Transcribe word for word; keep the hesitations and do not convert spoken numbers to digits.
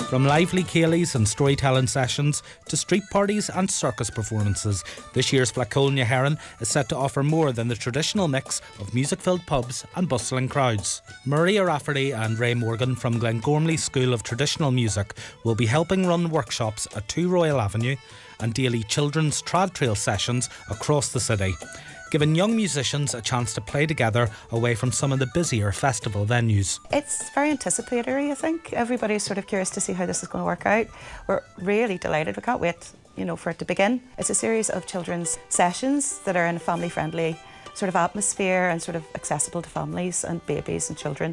From lively ceilidhs and storytelling sessions to street parties and circus performances, this year's Flaconia Heron is set to offer more than the traditional mix of music-filled pubs and bustling crowds. Maria Rafferty and Ray Morgan from Glengormley School of Traditional Music will be helping run workshops at two Royal Avenue and daily children's trad trail sessions across the city, giving young musicians a chance to play together away from some of the busier festival venues. It's very anticipatory, I think. Everybody's sort of curious to see how this is going to work out. We're really delighted. We can't wait, you know, for it to begin. It's a series of children's sessions that are in a family-friendly sort of atmosphere and sort of accessible to families and babies and children.